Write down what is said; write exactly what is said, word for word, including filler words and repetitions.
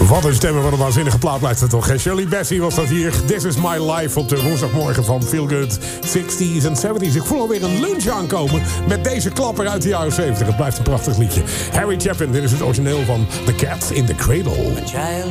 Wat een stemmen, wat een waanzinnige plaat blijft het toch. Shirley Bassey was dat hier. This is my life op de woensdagmorgen van Feel Good sixties en seventies. Ik voel alweer een lunch aankomen met deze klapper uit de jaren zeventig. Het blijft een prachtig liedje. Harry Chapin, dit is het origineel van The Cat in the Cradle.